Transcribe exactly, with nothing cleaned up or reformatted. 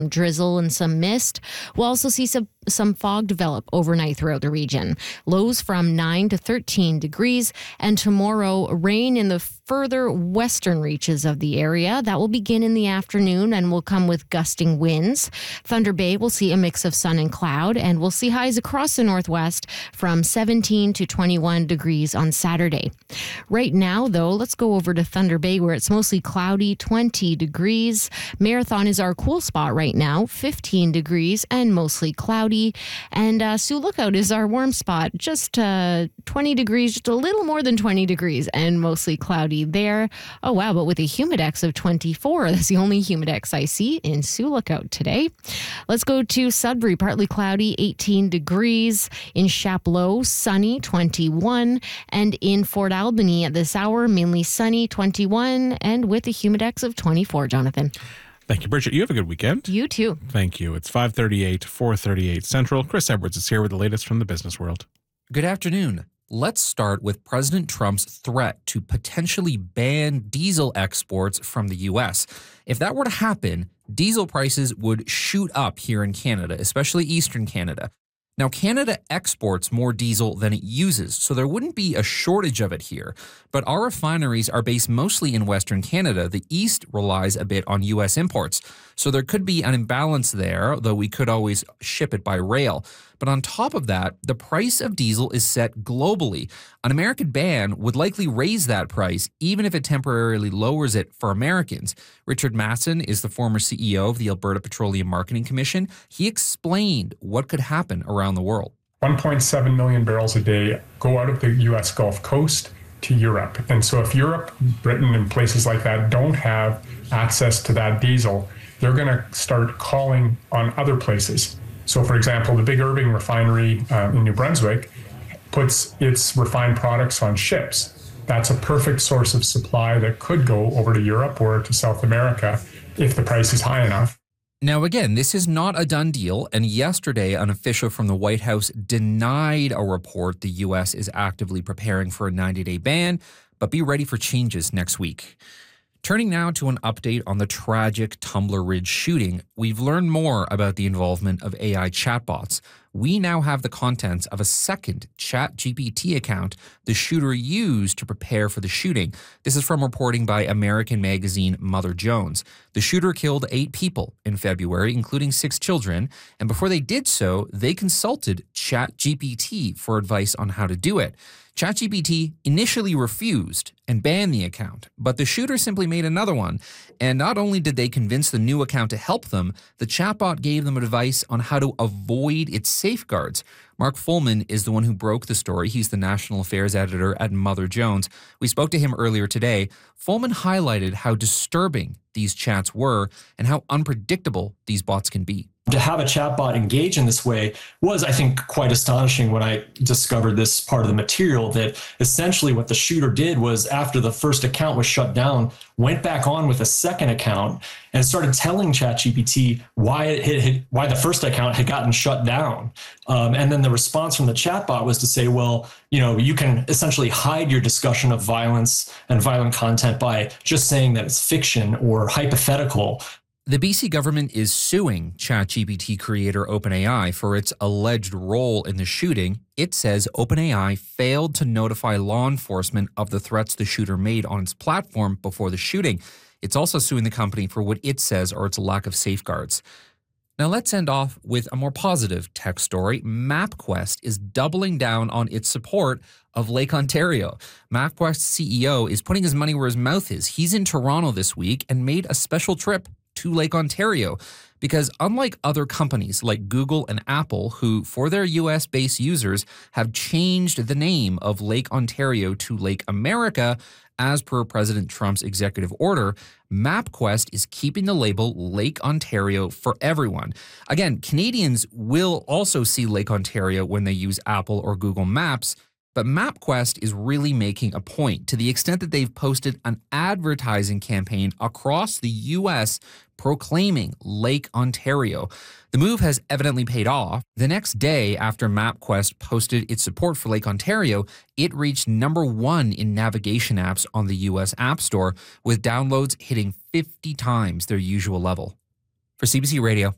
drizzle and some mist. We'll also see some, some fog develop overnight throughout the region. Lows from nine to thirteen degrees. And tomorrow, rain in the further western reaches of the area. That will begin in the afternoon and will come with gusting winds. Thunder Bay will see a mix of sun and cloud, and we'll see highs across the northwest from seventeen to twenty-one degrees on Saturday. Right now, though, let's go over to Thunder Bay, where it's mostly cloudy, twenty degrees. Marathon is our cool spot right now, fifteen degrees and mostly cloudy. And uh, Sioux Lookout is our warm spot, just uh, twenty degrees, just a little more than twenty degrees and mostly cloudy there. Oh, wow, but with a humidex of twenty-four. That's the only humidex I see in Sioux Lookout today. Let's go to Sudbury, partly cloudy, eighteen degrees. In Chapleau, sunny, twenty-one. And in Fort Albany at this hour, mainly sunny, twenty-one, and with a humidex of twenty-four, Jonathan. Thank you, Bridget. You have a good weekend. You too. Thank you. It's five thirty-eight, four thirty-eight Central. Chris Edwards is here with the latest from the business world. Good afternoon. Let's start with President Trump's threat to potentially ban diesel exports from the U S. If that were to happen, diesel prices would shoot up here in Canada, especially Eastern Canada. Now, Canada exports more diesel than it uses, so there wouldn't be a shortage of it here. But our refineries are based mostly in Western Canada. The East relies a bit on U S imports. So there could be an imbalance there, though we could always ship it by rail. But on top of that, the price of diesel is set globally. An American ban would likely raise that price, even if it temporarily lowers it for Americans. Richard Masson is the former C E O of the Alberta Petroleum Marketing Commission. He explained what could happen around the world. one point seven million barrels a day go out of the U S Gulf Coast to Europe. And so if Europe, Britain, and places like that don't have access to that diesel, they're going to start calling on other places. So, for example, the Big Irving refinery uh, in New Brunswick puts its refined products on ships. That's a perfect source of supply that could go over to Europe or to South America if the price is high enough. Now, again, this is not a done deal, and yesterday an official from the White House denied a report the U S is actively preparing for a ninety-day ban, but be ready for changes next week. Turning now to an update on the tragic Tumbler Ridge shooting, we've learned more about the involvement of A I chatbots. We now have the contents of a second ChatGPT account the shooter used to prepare for the shooting. This is from reporting by American magazine Mother Jones. The shooter killed eight people in February, including six children, and before they did so, they consulted ChatGPT for advice on how to do it. ChatGPT initially refused and banned the account, but the shooter simply made another one. And not only did they convince the new account to help them, the chatbot gave them advice on how to avoid its safeguards. Mark Fullman is the one who broke the story. He's the national affairs editor at Mother Jones. We spoke to him earlier today. Fullman highlighted how disturbing these chats were and how unpredictable these bots can be. To have a chatbot engage in this way was, I think, quite astonishing when I discovered this part of the material, that essentially what the shooter did was, after the first account was shut down, went back on with a second account and started telling ChatGPT why it had, why the first account had gotten shut down. Um, and then the response from the chatbot was to say, well, you know, you can essentially hide your discussion of violence and violent content by just saying that it's fiction or hypothetical. The B C government is suing ChatGPT creator OpenAI for its alleged role in the shooting. It says OpenAI failed to notify law enforcement of the threats the shooter made on its platform before the shooting. It's also suing the company for what it says are its lack of safeguards. Now let's end off with a more positive tech story. MapQuest is doubling down on its support of Lake Ontario. MapQuest's C E O is putting his money where his mouth is. He's in Toronto this week and made a special trip to Lake Ontario, because unlike other companies like Google and Apple, who for their U S-based users have changed the name of Lake Ontario to Lake America as per President Trump's executive order, MapQuest is keeping the label Lake Ontario for everyone. Again, Canadians will also see Lake Ontario when they use Apple or Google Maps, but MapQuest is really making a point to the extent that they've posted an advertising campaign across the U S proclaiming Lake Ontario. The move has evidently paid off. The next day after MapQuest posted its support for Lake Ontario, it reached number one in navigation apps on the U S App Store, with downloads hitting fifty times their usual level. For C B C Radio,